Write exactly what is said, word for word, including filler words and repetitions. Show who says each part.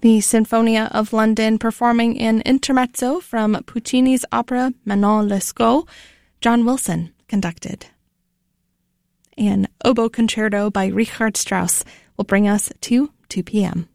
Speaker 1: The Sinfonia of London performing an intermezzo from Puccini's opera Manon Lescaut. John Wilson conducted. An oboe concerto by Richard Strauss will bring us to two p.m.